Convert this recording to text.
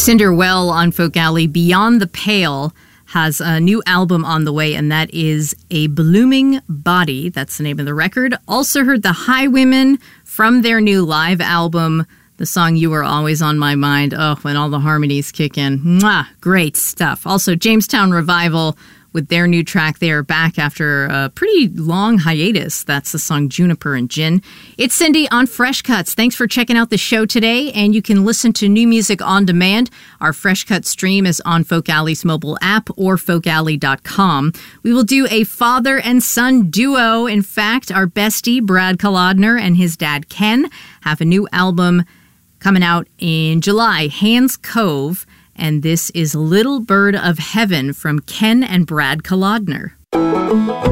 Cinderwell on Folk Alley. Beyond the Pale has a new album on the way, and that is A Blooming Body. That's the name of the record. Also heard the Highwomen from their new live album, the song You Were Always on My Mind. Oh, when all the harmonies kick in. Mwah, great stuff. Also, Jamestown Revival with their new track. They are back after a pretty long hiatus. That's the song Juniper and Gin. It's Cindy on Fresh Cuts. Thanks for checking out the show today, and you can listen to new music on demand. Our Fresh Cut stream is on Folk Alley's mobile app or folkalley.com. We will do a father and son duo. In fact, our bestie, Brad Kolodner, and his dad, Ken, have a new album coming out in July, Hands Cove. And this is Little Bird of Heaven from Ken and Brad Kolodner.